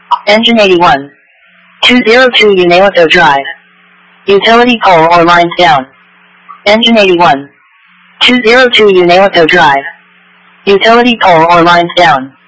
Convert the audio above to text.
Engine 81. 202 Unalito Drive. Utility pole or lines down. Engine 81. 202 Unalito Drive. Utility pole or lines down.